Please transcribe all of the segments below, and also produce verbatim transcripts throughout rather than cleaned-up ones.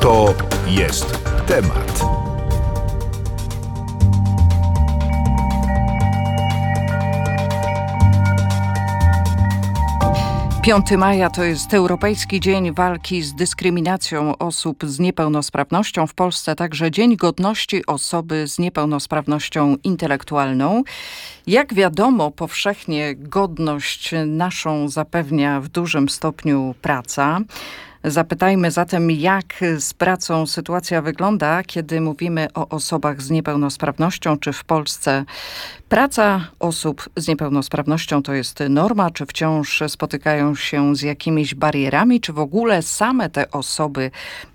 To jest temat. piątego maja to jest Europejski Dzień Walki z Dyskryminacją Osób z Niepełnosprawnością. W Polsce także Dzień Godności Osoby z Niepełnosprawnością Intelektualną. Jak wiadomo, powszechnie godność naszą zapewnia w dużym stopniu praca. Zapytajmy zatem, jak z pracą sytuacja wygląda, kiedy mówimy o osobach z niepełnosprawnością. Czy w Polsce praca osób z niepełnosprawnością to jest norma? Czy wciąż spotykają się z jakimiś barierami? Czy w ogóle same te osoby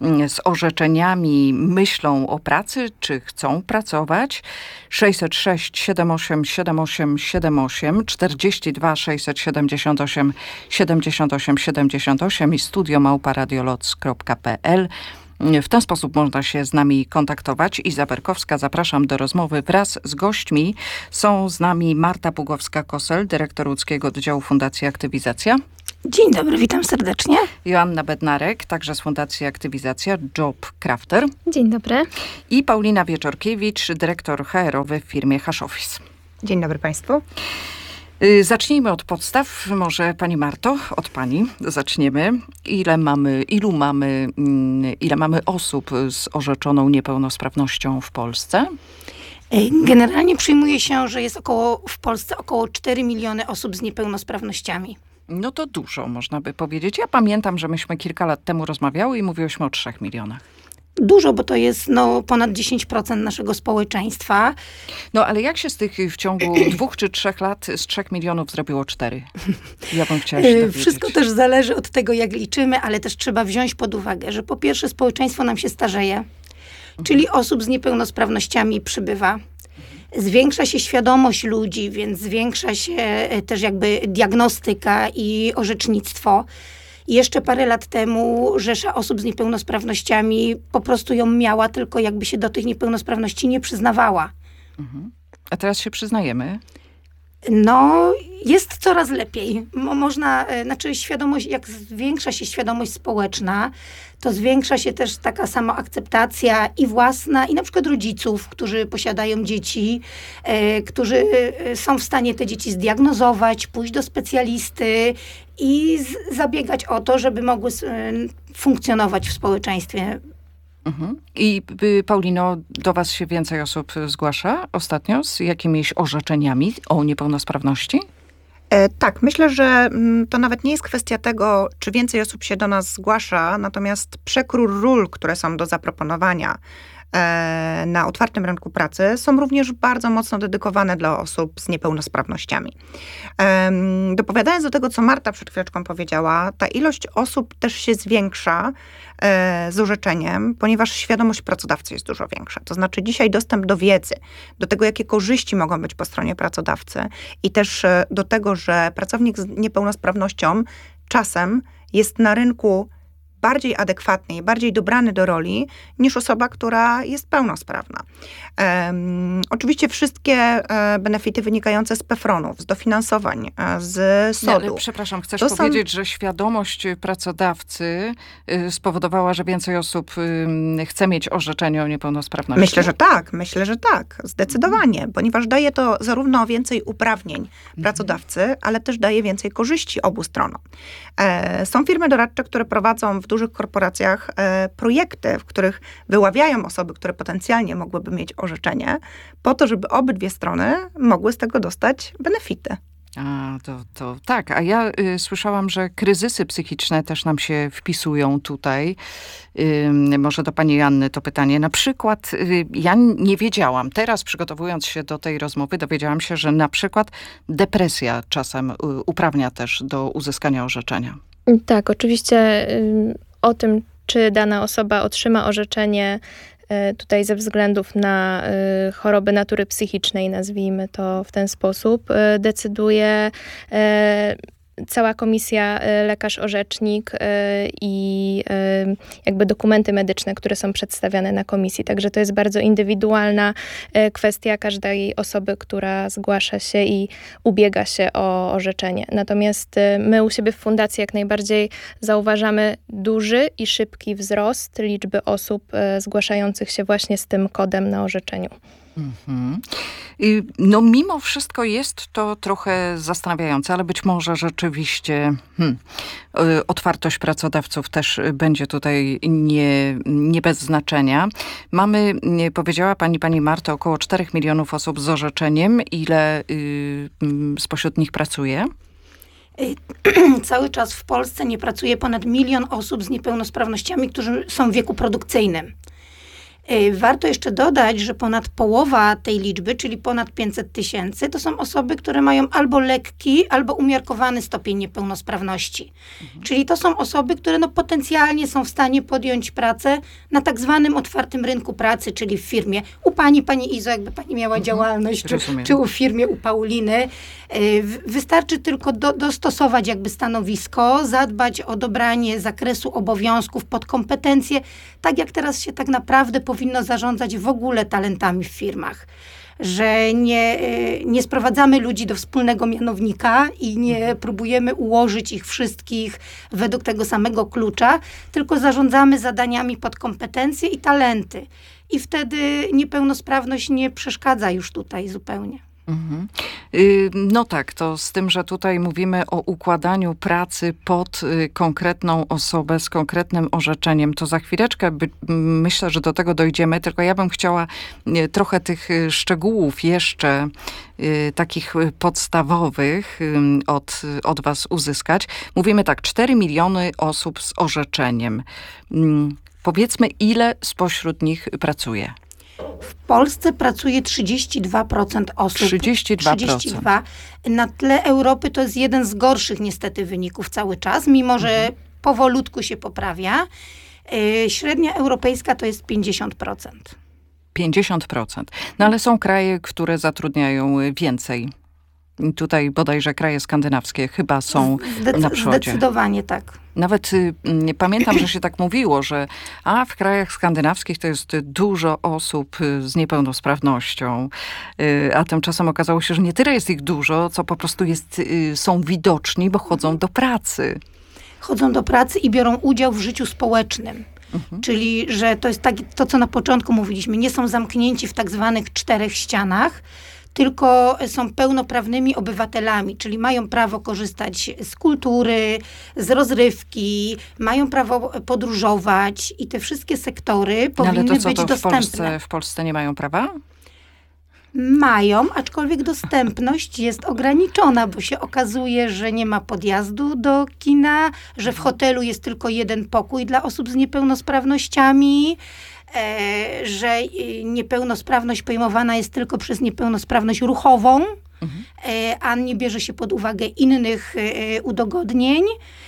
z orzeczeniami myślą o pracy? Czy chcą pracować? sześćset sześć siedem osiem siedem osiem siedem osiem, czterdzieści dwa sześćset siedemdziesiąt osiem siedemdziesiąt osiem siedemdziesiąt osiem i studio małpa radioloc kropka pe el. W ten sposób można się z nami kontaktować. Iza Berkowska, zapraszam do rozmowy wraz z gośćmi. Są z nami Marta Pugowska-Kosel, dyrektor łódzkiego oddziału Fundacji Aktywizacja. Dzień dobry, witam serdecznie. Joanna Bednarek, także z Fundacji Aktywizacja, Job Crafter. Dzień dobry. I Paulina Wieczorkiewicz, dyrektor ha er owy w firmie Hashoffice. Dzień dobry Państwu. Zacznijmy od podstaw. Może pani Marto, od pani zaczniemy. Ile mamy, ilu mamy, ile mamy osób z orzeczoną niepełnosprawnością w Polsce? Generalnie przyjmuje się, że jest około, w Polsce około cztery miliony osób z niepełnosprawnościami. No to dużo, można by powiedzieć. Ja pamiętam, że myśmy kilka lat temu rozmawiały i mówiłyśmy o trzech milionach. Dużo, bo to jest no, ponad dziesięć procent naszego społeczeństwa. No ale jak się z tych w ciągu dwóch czy trzech lat z trzech milionów zrobiło cztery? Ja bym chciała się dowiedzieć. Wszystko też zależy od tego, jak liczymy, ale też trzeba wziąć pod uwagę, że po pierwsze społeczeństwo nam się starzeje, mhm. czyli osób z niepełnosprawnościami przybywa. Zwiększa się świadomość ludzi, więc zwiększa się też jakby diagnostyka i orzecznictwo. I jeszcze parę lat temu rzesza osób z niepełnosprawnościami po prostu ją miała, tylko jakby się do tych niepełnosprawności nie przyznawała. Mhm. A teraz się przyznajemy? No, jest coraz lepiej. Mo- można, znaczy świadomość, jak zwiększa się świadomość społeczna, to zwiększa się też taka samoakceptacja i własna, i na przykład rodziców, którzy posiadają dzieci, e, którzy są w stanie te dzieci zdiagnozować, pójść do specjalisty i z- zabiegać o to, żeby mogły s- funkcjonować w społeczeństwie. Mhm. I y, Paulino, do was się więcej osób zgłasza ostatnio z jakimiś orzeczeniami o niepełnosprawności? E, tak, myślę, że m, to nawet nie jest kwestia tego, czy więcej osób się do nas zgłasza, natomiast przekrój ról, które są do zaproponowania e, na otwartym rynku pracy, są również bardzo mocno dedykowane dla osób z niepełnosprawnościami. E, dopowiadając do tego, co Marta przed chwileczką powiedziała, ta ilość osób też się zwiększa e, z orzeczeniem, ponieważ świadomość pracodawcy jest dużo większa. To znaczy dzisiaj dostęp do wiedzy, do tego, jakie korzyści mogą być po stronie pracodawcy i też e, do tego, że pracownik z niepełnosprawnością czasem jest na rynku bardziej adekwatny i bardziej dobrany do roli niż osoba, która jest pełnosprawna. Um, oczywiście wszystkie e, benefity wynikające z PEFRON-ów, z dofinansowań, e, z sodu. Nie, ale przepraszam, chcesz to powiedzieć, są... że świadomość pracodawcy y, spowodowała, że więcej osób y, chce mieć orzeczenie o niepełnosprawności? Myślę, że tak. Myślę, że tak. Zdecydowanie. Mhm. Ponieważ daje to zarówno więcej uprawnień mhm. pracodawcy, ale też daje więcej korzyści obu stronom. E, są firmy doradcze, które prowadzą w dużych korporacjach e, projekty, w których wyławiają osoby, które potencjalnie mogłyby mieć orzeczenie, po to, żeby obydwie strony mogły z tego dostać benefity. A, to, to tak. A ja y, słyszałam, że kryzysy psychiczne też nam się wpisują tutaj. Y, może do pani Joanny to pytanie. Na przykład y, ja nie wiedziałam, teraz przygotowując się do tej rozmowy, dowiedziałam się, że na przykład depresja czasem y, uprawnia też do uzyskania orzeczenia. Tak, oczywiście y, o tym, czy dana osoba otrzyma orzeczenie y, tutaj ze względów na y, choroby natury psychicznej, nazwijmy to w ten sposób, y, decyduje y, cała komisja, lekarz-orzecznik i jakby dokumenty medyczne, które są przedstawiane na komisji. Także to jest bardzo indywidualna kwestia każdej osoby, która zgłasza się i ubiega się o orzeczenie. Natomiast my u siebie w fundacji jak najbardziej zauważamy duży i szybki wzrost liczby osób zgłaszających się właśnie z tym kodem na orzeczeniu. Mhm. No mimo wszystko jest to trochę zastanawiające, ale być może rzeczywiście hmm, otwartość pracodawców też będzie tutaj nie, nie bez znaczenia. Mamy, powiedziała pani, pani Marto, około czterech milionów osób z orzeczeniem. Ile y, spośród nich pracuje? Cały czas w Polsce nie pracuje ponad milion osób z niepełnosprawnościami, którzy są w wieku produkcyjnym. Warto jeszcze dodać, że ponad połowa tej liczby, czyli ponad pięćset tysięcy, to są osoby, które mają albo lekki, albo umiarkowany stopień niepełnosprawności. Mhm. Czyli to są osoby, które no potencjalnie są w stanie podjąć pracę na tak zwanym otwartym rynku pracy, czyli w firmie. U pani, pani Izo, jakby pani miała mhm. działalność, czy, czy u firmie, u Pauliny. Wystarczy tylko do, dostosować jakby stanowisko, zadbać o dobranie zakresu obowiązków pod kompetencje, tak jak teraz się tak naprawdę powinno zarządzać w ogóle talentami w firmach. Że nie, nie sprowadzamy ludzi do wspólnego mianownika i nie próbujemy ułożyć ich wszystkich według tego samego klucza, tylko zarządzamy zadaniami pod kompetencje i talenty. I wtedy niepełnosprawność nie przeszkadza już tutaj zupełnie. Mhm. No tak, to z tym, że tutaj mówimy o układaniu pracy pod konkretną osobę z konkretnym orzeczeniem, to za chwileczkę by, myślę, że do tego dojdziemy, tylko ja bym chciała trochę tych szczegółów jeszcze takich podstawowych od, od was uzyskać. Mówimy tak, cztery miliony osób z orzeczeniem. Powiedzmy, ile spośród nich pracuje? W Polsce pracuje trzydzieści dwa procent osób. trzydzieści dwa procent. trzydzieści dwa procent. Na tle Europy to jest jeden z gorszych niestety wyników cały czas, mimo że mhm. powolutku się poprawia. Yy, średnia europejska to jest pięćdziesiąt procent. pięćdziesiąt procent. No ale są kraje, które zatrudniają więcej. Tutaj bodajże kraje skandynawskie chyba są Zdec- na przodzie. Zdecydowanie tak. Nawet y, nie pamiętam, że się tak mówiło, że a w krajach skandynawskich to jest dużo osób z niepełnosprawnością, y, a tymczasem okazało się, że nie tyle jest ich dużo, co po prostu jest, y, są widoczni, bo chodzą do pracy. Chodzą do pracy i biorą udział w życiu społecznym. Mhm. Czyli, że to jest tak, to, co na początku mówiliśmy, nie są zamknięci w tak zwanych czterech ścianach, tylko są pełnoprawnymi obywatelami, czyli mają prawo korzystać z kultury, z rozrywki, mają prawo podróżować i te wszystkie sektory powinny no ale to co, być to w dostępne. Polsce, w Polsce nie mają prawa? Mają, aczkolwiek dostępność jest ograniczona, bo się okazuje, że nie ma podjazdu do kina, że w hotelu jest tylko jeden pokój dla osób z niepełnosprawnościami, e, że niepełnosprawność pojmowana jest tylko przez niepełnosprawność ruchową, mhm. e, a nie bierze się pod uwagę innych e, udogodnień.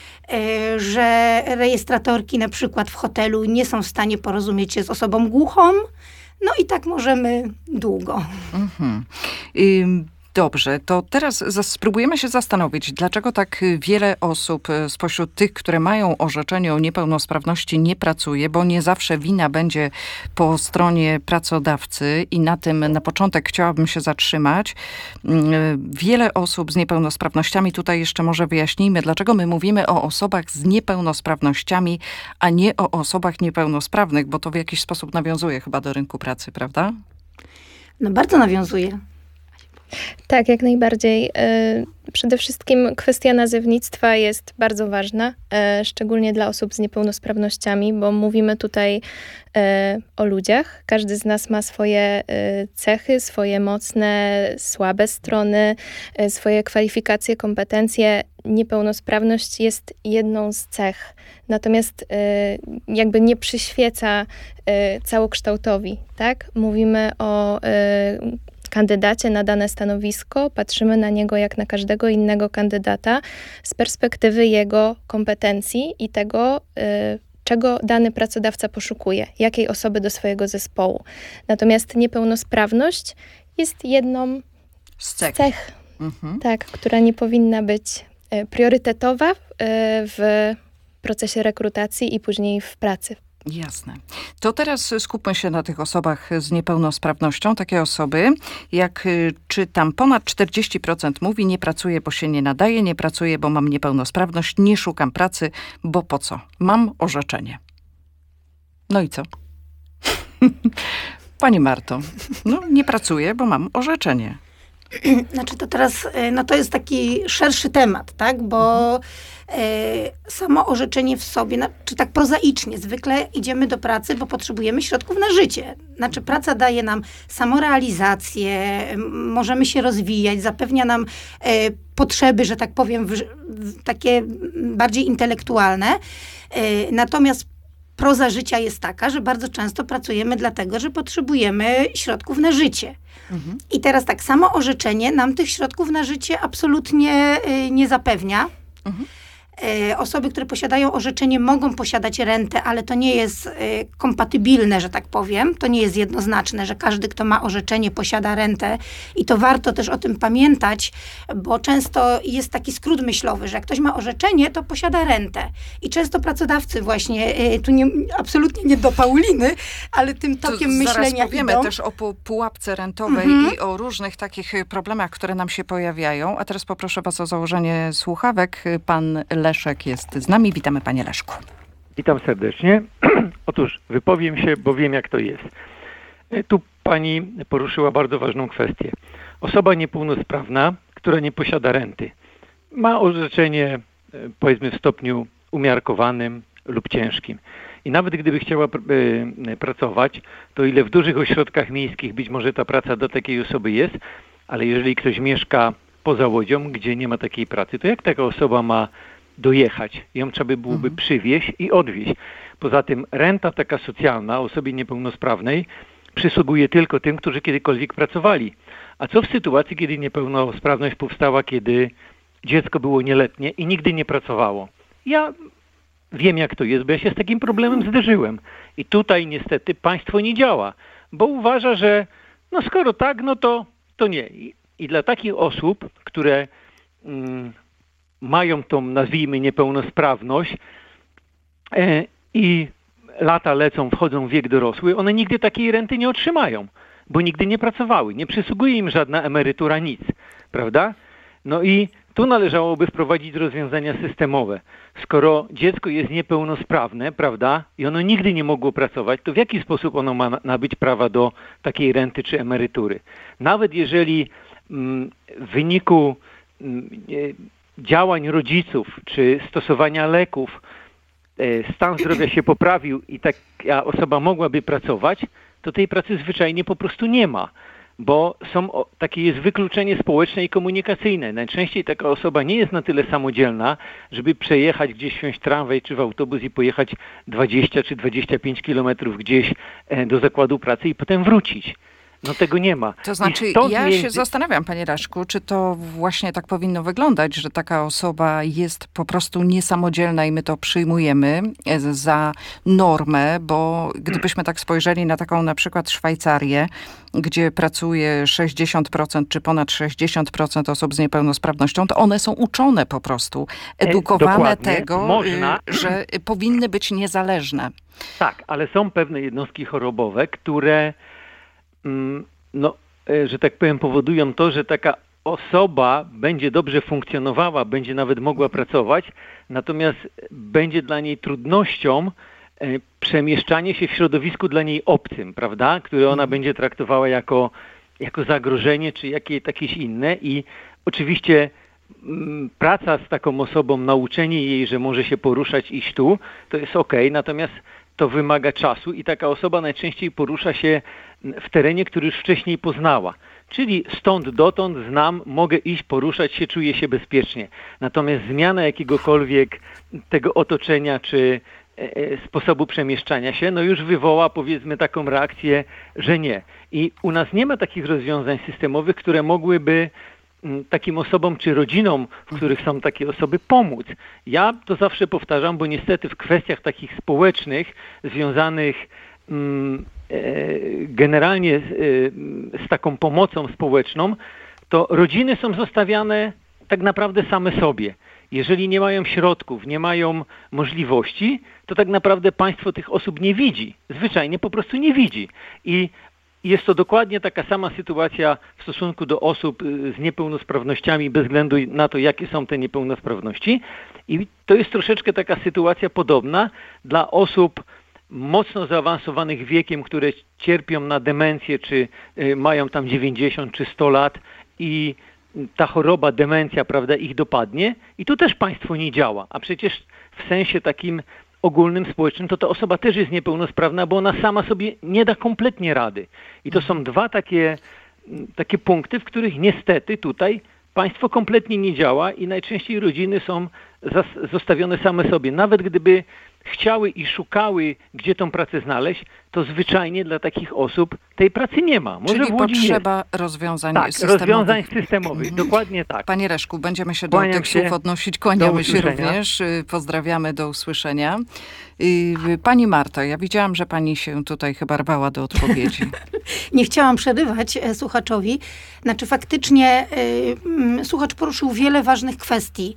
Że rejestratorki na przykład w hotelu nie są w stanie porozumieć się z osobą głuchą. No i tak możemy długo. Mhm. Ym, dobrze, to teraz spróbujemy się zastanowić, dlaczego tak wiele osób spośród tych, które mają orzeczenie o niepełnosprawności, nie pracuje, bo nie zawsze wina będzie po stronie pracodawcy i na tym na początek chciałabym się zatrzymać. Wiele osób z niepełnosprawnościami, tutaj jeszcze może wyjaśnijmy, dlaczego my mówimy o osobach z niepełnosprawnościami, a nie o osobach niepełnosprawnych, bo to w jakiś sposób nawiązuje chyba do rynku pracy, prawda? No bardzo nawiązuje. Tak, jak najbardziej. Przede wszystkim kwestia nazewnictwa jest bardzo ważna, szczególnie dla osób z niepełnosprawnościami, bo mówimy tutaj o ludziach. Każdy z nas ma swoje cechy, swoje mocne, słabe strony, swoje kwalifikacje, kompetencje. Niepełnosprawność jest jedną z cech, natomiast jakby nie przyświeca całokształtowi, tak? Mówimy o kandydacie na dane stanowisko, patrzymy na niego jak na każdego innego kandydata z perspektywy jego kompetencji i tego, czego dany pracodawca poszukuje, jakiej osoby do swojego zespołu. Natomiast niepełnosprawność jest jedną z cech, z cech mhm. tak, która nie powinna być priorytetowa w procesie rekrutacji i później w pracy. Jasne. To teraz skupmy się na tych osobach z niepełnosprawnością. Takie osoby, jak czytam, ponad czterdzieści procent mówi, nie pracuję, bo się nie nadaje, nie pracuję, bo mam niepełnosprawność, nie szukam pracy, bo po co? Mam orzeczenie. No i co? Pani Marto, no nie pracuję, bo mam orzeczenie. Znaczy to teraz, no to jest taki szerszy temat, tak, bo e, samo orzeczenie w sobie, no, czy tak prozaicznie, zwykle idziemy do pracy, bo potrzebujemy środków na życie. Znaczy praca daje nam samorealizację, możemy się rozwijać, zapewnia nam e, potrzeby, że tak powiem, w, w, takie bardziej intelektualne. E, natomiast proza życia jest taka, że bardzo często pracujemy dlatego, że potrzebujemy środków na życie. Mhm. I teraz tak samo orzeczenie nam tych środków na życie absolutnie y, nie zapewnia. Mhm. Y, osoby, które posiadają orzeczenie, mogą posiadać rentę, ale to nie jest y, kompatybilne, że tak powiem. To nie jest jednoznaczne, że każdy, kto ma orzeczenie, posiada rentę. I to warto też o tym pamiętać, bo często jest taki skrót myślowy, że jak ktoś ma orzeczenie, to posiada rentę. I często pracodawcy właśnie, y, tu nie, absolutnie nie do Pauliny, ale tym tokiem to myślenia zaraz powiemy idą. też o pu- pułapce rentowej mhm. i o różnych takich problemach, które nam się pojawiają. A teraz poproszę was o założenie słuchawek. Pan Leszek jest z nami. Witamy, panie Leszku. Witam serdecznie. Otóż wypowiem się, bo wiem, jak to jest. Tu pani poruszyła bardzo ważną kwestię. Osoba niepełnosprawna, która nie posiada renty, ma orzeczenie, powiedzmy, w stopniu umiarkowanym lub ciężkim. I nawet gdyby chciała pr- pracować, to ile w dużych ośrodkach miejskich być może ta praca do takiej osoby jest, ale jeżeli ktoś mieszka poza Łodzią, gdzie nie ma takiej pracy, to jak taka osoba ma dojechać? Ją trzeba by byłoby mhm. przywieźć i odwieźć. Poza tym renta taka socjalna osobie niepełnosprawnej przysługuje tylko tym, którzy kiedykolwiek pracowali. A co w sytuacji, kiedy niepełnosprawność powstała, kiedy dziecko było nieletnie i nigdy nie pracowało? Ja wiem, jak to jest, bo ja się z takim problemem zderzyłem. I tutaj niestety państwo nie działa, bo uważa, że no skoro tak, no to, to nie. I, i dla takich osób, które mm, mają tą, nazwijmy, niepełnosprawność e, i lata lecą, wchodzą w wiek dorosły, one nigdy takiej renty nie otrzymają, bo nigdy nie pracowały. Nie przysługuje im żadna emerytura, nic, prawda? No i tu należałoby wprowadzić rozwiązania systemowe. Skoro dziecko jest niepełnosprawne, prawda, i ono nigdy nie mogło pracować, to w jaki sposób ono ma nabyć prawa do takiej renty czy emerytury? Nawet jeżeli mm, w wyniku mm, działań rodziców czy stosowania leków e, stan zdrowia się poprawił i taka osoba mogłaby pracować, to tej pracy zwyczajnie po prostu nie ma. Bo są, o, takie jest wykluczenie społeczne i komunikacyjne. Najczęściej taka osoba nie jest na tyle samodzielna, żeby przejechać gdzieś, wsiąść w tramwaj czy w autobus i pojechać dwadzieścia czy dwadzieścia pięć kilometrów gdzieś e, do zakładu pracy i potem wrócić. No tego nie ma. To znaczy, ja między... się zastanawiam, panie Leszku, czy to właśnie tak powinno wyglądać, że taka osoba jest po prostu niesamodzielna i my to przyjmujemy za normę, bo gdybyśmy tak spojrzeli na taką na przykład Szwajcarię, gdzie pracuje sześćdziesiąt procent czy ponad sześćdziesiąt procent osób z niepełnosprawnością, to one są uczone po prostu, edukowane Dokładnie. tego, Można. że powinny być niezależne. Tak, ale są pewne jednostki chorobowe, które no, że tak powiem, powodują to, że taka osoba będzie dobrze funkcjonowała, będzie nawet mogła pracować, natomiast będzie dla niej trudnością przemieszczanie się w środowisku dla niej obcym, prawda, które ona będzie traktowała jako, jako zagrożenie, czy jakie, jakieś inne i oczywiście m, praca z taką osobą, nauczenie jej, że może się poruszać, iść tu, to jest okej, natomiast to wymaga czasu i taka osoba najczęściej porusza się w terenie, który już wcześniej poznała. Czyli stąd dotąd znam, mogę iść, poruszać się, czuję się bezpiecznie. Natomiast zmiana jakiegokolwiek tego otoczenia czy e, sposobu przemieszczania się, no już wywoła, powiedzmy, taką reakcję, że nie. I u nas nie ma takich rozwiązań systemowych, które mogłyby takim osobom czy rodzinom, w których są takie osoby, pomóc. Ja to zawsze powtarzam, bo niestety w kwestiach takich społecznych, związanych mm, e, generalnie e, z taką pomocą społeczną, to rodziny są zostawiane tak naprawdę same sobie. Jeżeli nie mają środków, nie mają możliwości, to tak naprawdę państwo tych osób nie widzi. Zwyczajnie po prostu nie widzi. I jest to dokładnie taka sama sytuacja w stosunku do osób z niepełnosprawnościami, bez względu na to, jakie są te niepełnosprawności. I to jest troszeczkę taka sytuacja podobna dla osób mocno zaawansowanych wiekiem, które cierpią na demencję, czy mają tam dziewięćdziesiąt czy sto lat i ta choroba, demencja, prawda, ich dopadnie. I tu też państwo nie działa. A przecież w sensie takim ogólnym, społecznym, to ta osoba też jest niepełnosprawna, bo ona sama sobie nie da kompletnie rady. I to są dwa takie, takie punkty, w których niestety tutaj państwo kompletnie nie działa i najczęściej rodziny są zostawione same sobie. Nawet gdyby chciały i szukały, gdzie tą pracę znaleźć, to zwyczajnie dla takich osób tej pracy nie ma. Może Czyli w Łodzi potrzeba jest. rozwiązań tak, systemowych. rozwiązań systemowych, dokładnie tak. Panie Reszku, będziemy się do Kłaniam tych się. słów odnosić. Kłaniamy się usłyszenia. również. Pozdrawiamy, do usłyszenia. Pani Marto, ja widziałam, że pani się tutaj chyba rwała do odpowiedzi. Nie chciałam przerywać słuchaczowi. Znaczy faktycznie y, słuchacz poruszył wiele ważnych kwestii.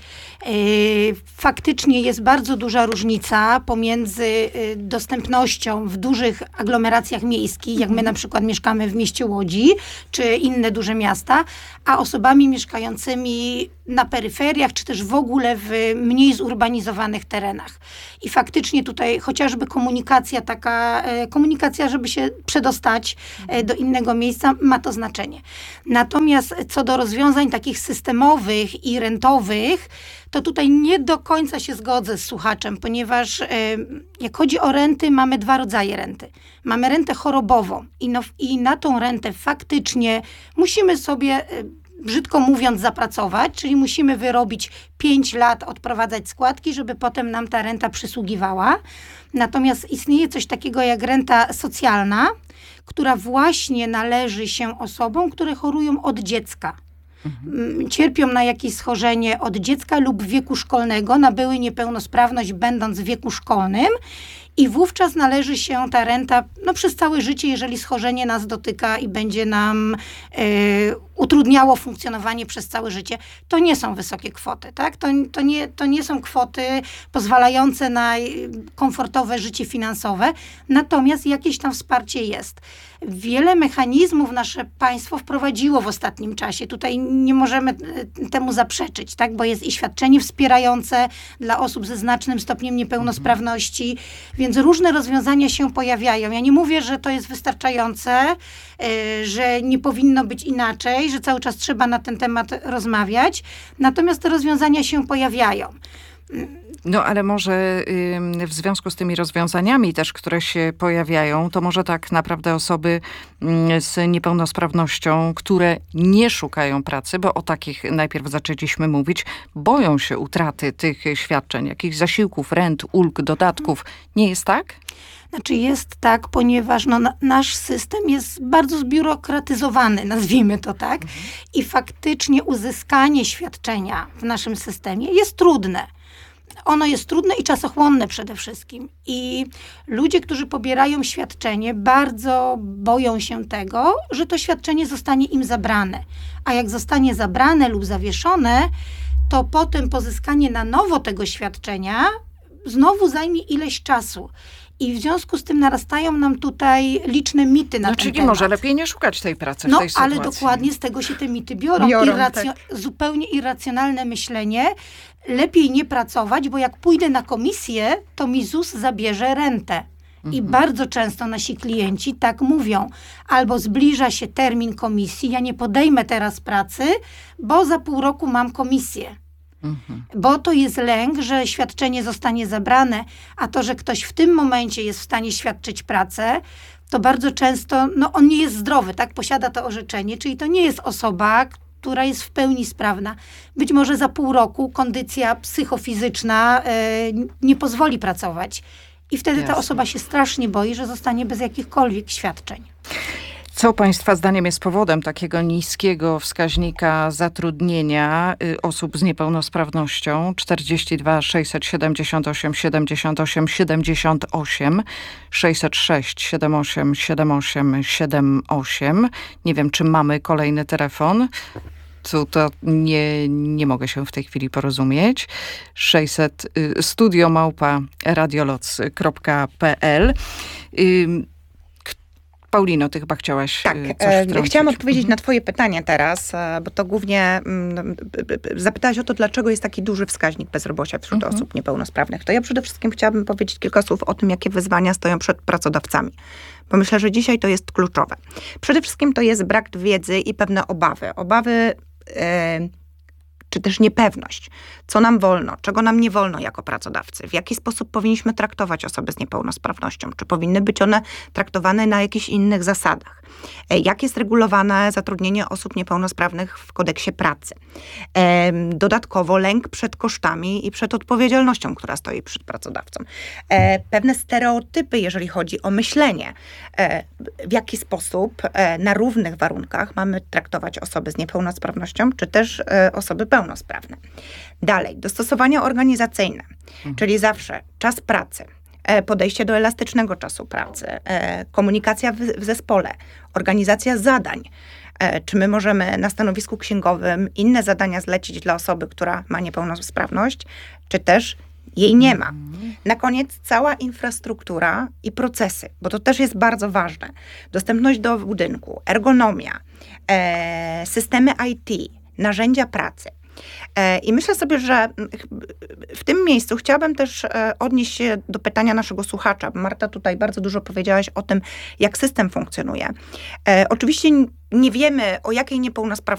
Y, faktycznie jest bardzo duża różnica pomiędzy y, dostępnością w dużych aglomeracjach miejskich, jak my na przykład mieszkamy w mieście Łodzi, czy inne duże miasta, a osobami mieszkającymi na peryferiach, czy też w ogóle w mniej zurbanizowanych terenach. I faktycznie tutaj chociażby komunikacja taka, komunikacja, żeby się przedostać do innego miejsca, ma to znaczenie. Natomiast co do rozwiązań takich systemowych i rentowych, to tutaj nie do końca się zgodzę z słuchaczem, ponieważ y, jak chodzi o renty, mamy dwa rodzaje renty. Mamy rentę chorobową i, no, i na tą rentę faktycznie musimy sobie, y, brzydko mówiąc, zapracować, czyli musimy wyrobić pięć lat, odprowadzać składki, żeby potem nam ta renta przysługiwała. Natomiast istnieje coś takiego jak renta socjalna, która właśnie należy się osobom, które chorują od dziecka. Mhm. Cierpią na jakieś schorzenie od dziecka lub wieku szkolnego, nabyły niepełnosprawność będąc w wieku szkolnym i wówczas należy się ta renta no, przez całe życie, jeżeli schorzenie nas dotyka i będzie nam y, utrudniało funkcjonowanie przez całe życie. To nie są wysokie kwoty, tak? To, to, nie, to nie są kwoty pozwalające na komfortowe życie finansowe, natomiast jakieś tam wsparcie jest. Wiele mechanizmów nasze państwo wprowadziło w ostatnim czasie. Tutaj nie możemy temu zaprzeczyć, tak? Bo jest i świadczenie wspierające dla osób ze znacznym stopniem niepełnosprawności, więc różne rozwiązania się pojawiają. Ja nie mówię, że to jest wystarczające, yy, że nie powinno być inaczej, że cały czas trzeba na ten temat rozmawiać, natomiast te rozwiązania się pojawiają. No ale może y, w związku z tymi rozwiązaniami też, które się pojawiają, to może tak naprawdę osoby y, z niepełnosprawnością, które nie szukają pracy, bo o takich najpierw zaczęliśmy mówić, boją się utraty tych świadczeń, jakichś zasiłków, rent, ulg, dodatków. Nie jest tak? Znaczy jest tak, ponieważ no, na, nasz system jest bardzo zbiurokratyzowany, nazwijmy to tak. Mhm. I faktycznie uzyskanie świadczenia w naszym systemie jest trudne. Ono jest trudne i czasochłonne przede wszystkim. I ludzie, którzy pobierają świadczenie, bardzo boją się tego, że to świadczenie zostanie im zabrane. A jak zostanie zabrane lub zawieszone, to potem pozyskanie na nowo tego świadczenia znowu zajmie ileś czasu. I w związku z tym narastają nam tutaj liczne mity na no, ten czyli temat. może lepiej nie szukać tej pracy no, w tej sytuacji. ale dokładnie z tego się te mity biorą. biorą Irracjo- tak. Zupełnie irracjonalne myślenie. Lepiej nie pracować, bo jak pójdę na komisję, to mi Z U S zabierze rentę. I mhm. bardzo często nasi klienci tak mówią. Albo zbliża się termin komisji, ja nie podejmę teraz pracy, bo za pół roku mam komisję. Mhm. Bo to jest lęk, że świadczenie zostanie zabrane, a to, że ktoś w tym momencie jest w stanie świadczyć pracę, to bardzo często, no on nie jest zdrowy, tak? Posiada to orzeczenie, czyli to nie jest osoba, która jest w pełni sprawna. Być może za pół roku kondycja psychofizyczna e, nie pozwoli pracować. I wtedy Jasne. ta osoba się strasznie boi, że zostanie bez jakichkolwiek świadczeń. Co Państwa zdaniem jest powodem takiego niskiego wskaźnika zatrudnienia y, osób z niepełnosprawnością? czterdzieści dwa sześćset siedemdziesiąt osiem siedemdziesiąt osiem siedemdziesiąt osiem, sześćset sześć siedemdziesiąt osiem siedemdziesiąt osiem siedemdziesiąt osiem. Nie wiem, czy mamy kolejny telefon. tu to nie, nie mogę się w tej chwili porozumieć. sześćset studio małpa radioloc kropka p l. Paulino, ty chyba chciałaś tak, coś wtrącić. Chciałam odpowiedzieć na twoje pytanie teraz, bo to głównie mm, zapytałaś o to, dlaczego jest taki duży wskaźnik bezrobocia wśród mhm. osób niepełnosprawnych. To ja przede wszystkim chciałabym powiedzieć kilka słów o tym, jakie wyzwania stoją przed pracodawcami. Bo myślę, że dzisiaj to jest kluczowe. Przede wszystkim to jest brak wiedzy i pewne obawy. Obawy... Yy, czy też niepewność, co nam wolno, czego nam nie wolno jako pracodawcy, w jaki sposób powinniśmy traktować osoby z niepełnosprawnością, czy powinny być one traktowane na jakichś innych zasadach, jak jest regulowane zatrudnienie osób niepełnosprawnych w kodeksie pracy. Dodatkowo lęk przed kosztami i przed odpowiedzialnością, która stoi przed pracodawcą. Pewne stereotypy, jeżeli chodzi o myślenie, w jaki sposób na równych warunkach mamy traktować osoby z niepełnosprawnością, czy też osoby pełnosprawne. Dalej, dostosowania organizacyjne, mhm. czyli zawsze czas pracy, podejście do elastycznego czasu pracy, komunikacja w, w zespole, organizacja zadań. Czy my możemy na stanowisku księgowym inne zadania zlecić dla osoby, która ma niepełnosprawność, czy też jej nie ma. Na koniec cała infrastruktura i procesy, bo to też jest bardzo ważne. Dostępność do budynku, ergonomia, systemy I T, narzędzia pracy. I myślę sobie, że w tym miejscu chciałabym też odnieść się do pytania naszego słuchacza. Marta, tutaj bardzo dużo powiedziałaś o tym, jak system funkcjonuje. Oczywiście nie wiemy, o jakiej niepełnosprawności